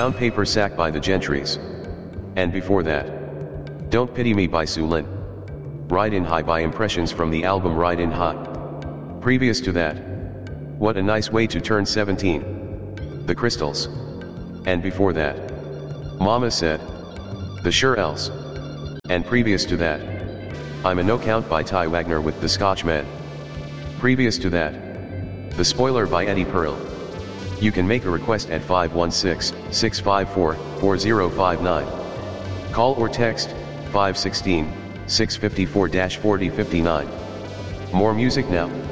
Brown Paper Sack by the Gentrys. And before that, Don't Pity Me by Sulin. Ride in High by Impressions from the album Ride in High. Previous to that, What a Nice Way to Turn 17. The Crystals. And before that, Mama Said. The Shirelles. And previous to that, I'm a No Count by Ty Wagner with the Scotchmen. Previous to that, The Spoiler by Eddie Pearl. You can make a request at 516-654-4059. Call or text 516-654-4059. More music now.